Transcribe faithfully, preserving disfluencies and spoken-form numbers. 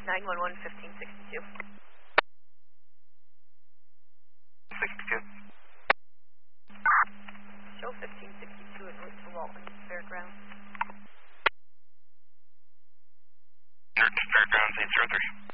nine one one, fifteen sixty-two. sixty-two. Show fifteen sixty-two en route to Walton Fairgrounds. Fairgrounds, eight zero three.